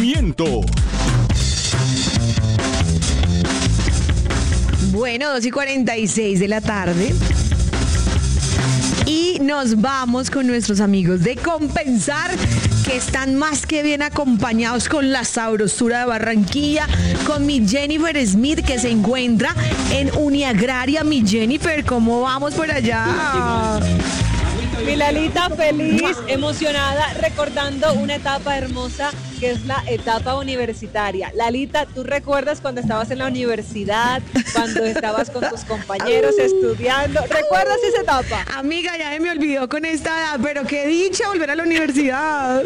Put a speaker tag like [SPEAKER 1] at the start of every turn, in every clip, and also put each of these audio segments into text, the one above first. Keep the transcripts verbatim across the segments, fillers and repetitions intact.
[SPEAKER 1] movimiento.
[SPEAKER 2] Bueno, dos y cuarenta y seis de la tarde. Y nos vamos con nuestros amigos de Compensar, que están más que bien acompañados con la sabrosura de Barranquilla, con mi Jennifer Smith, que se encuentra en Uniagraria. Mi Jennifer, ¿cómo vamos por allá?
[SPEAKER 3] Mi Lalita, feliz, emocionada, recordando una etapa hermosa que es la etapa universitaria. Lalita, ¿tú recuerdas cuando estabas en la universidad, cuando estabas con tus compañeros estudiando? ¿Recuerdas esa etapa?
[SPEAKER 2] Amiga, ya se me olvidó con esta edad, pero qué dicha volver a la universidad.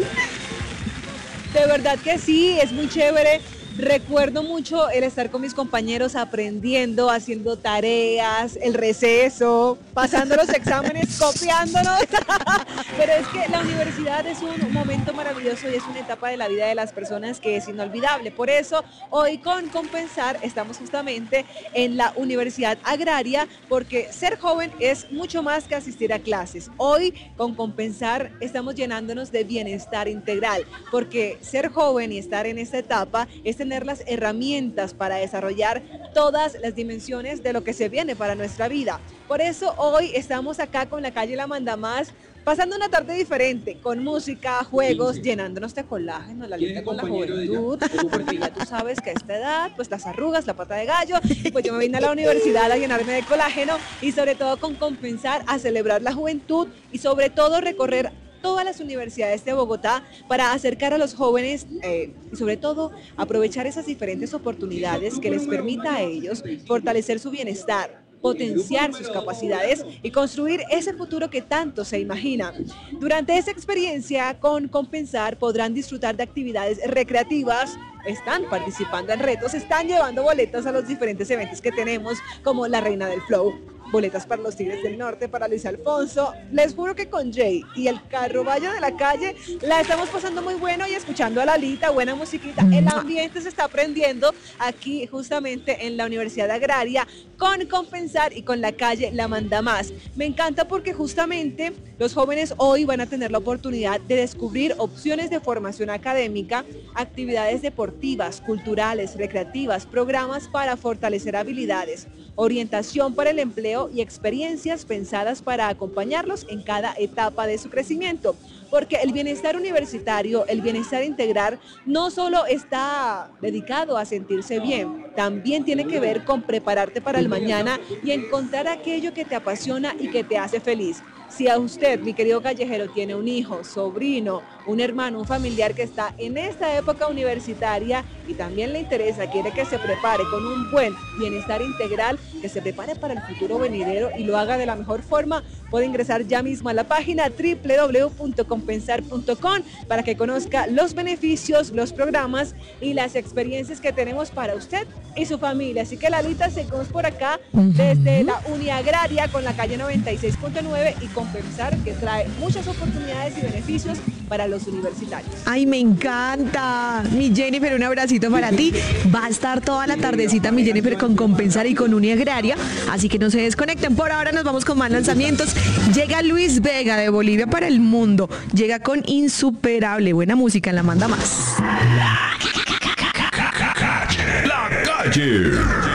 [SPEAKER 3] De verdad que sí, es muy chévere. Recuerdo mucho el estar con mis compañeros aprendiendo, haciendo tareas, el receso, pasando los exámenes, copiándonos. Pero es que la universidad es un momento maravilloso y es una etapa de la vida de las personas que es inolvidable. Por eso, hoy con Compensar estamos justamente en la Universidad Agraria, porque ser joven es mucho más que asistir a clases. Hoy con Compensar estamos llenándonos de bienestar integral, porque ser joven y estar en esta etapa es tener las herramientas para desarrollar todas las dimensiones de lo que se viene para nuestra vida. Por eso hoy estamos acá con la calle La Mandamás, pasando una tarde diferente, con música, juegos, sí, sí. llenándonos de colágeno, la lista con la juventud, porque ya tú sabes que a esta edad, pues las arrugas, la pata de gallo, pues yo me vine a la universidad a llenarme de colágeno y sobre todo con Compensar, a celebrar la juventud y sobre todo recorrer todas las universidades de Bogotá para acercar a los jóvenes eh, y sobre todo aprovechar esas diferentes oportunidades que les permita a ellos fortalecer su bienestar, potenciar sus capacidades y construir ese futuro que tanto se imaginan. Durante esta experiencia con Compensar podrán disfrutar de actividades recreativas, están participando en retos, están llevando boletas a los diferentes eventos que tenemos, como la Reina del Flow, boletas para los Tigres del Norte, para Luis Alfonso. Les juro que con Jay y el Carroballo de la Calle la estamos pasando muy bueno y escuchando a Lalita, buena musiquita. El ambiente se está prendiendo aquí justamente en la Universidad Agraria con Compensar y con la calle La Mandamás. Me encanta porque justamente los jóvenes hoy van a tener la oportunidad de descubrir opciones de formación académica, actividades deportivas, culturales, recreativas, programas para fortalecer habilidades, orientación para el empleo y experiencias pensadas para acompañarlos en cada etapa de su crecimiento. Porque el bienestar universitario, el bienestar integral, no solo está dedicado a sentirse bien, también tiene que ver con prepararte para el mañana y encontrar aquello que te apasiona y que te hace feliz. Si a usted, mi querido callejero, tiene un hijo, sobrino, un hermano, un familiar que está en esta época universitaria y también le interesa, quiere que se prepare con un buen bienestar integral, que se prepare para el futuro venidero y lo haga de la mejor forma, puede ingresar ya mismo a la página doble u doble u doble u punto compensar punto com para que conozca los beneficios, los programas y las experiencias que tenemos para usted y su familia. Así que Lalita, seguimos por acá desde la Uniagraria con la calle noventa y seis punto nueve y Compensar, que trae muchas oportunidades y beneficios para los universitarios.
[SPEAKER 2] Ay, me encanta. Mi Jennifer, un abracito para ti. Va a estar toda la tardecita mi Jennifer con Compensar y con Uniagraria, así que no se desconecten. Por ahora nos vamos con más lanzamientos. Llega Luis Vega de Bolivia para el mundo. Llega con Insuperable. Buena música en La Manda Más.
[SPEAKER 1] La calle.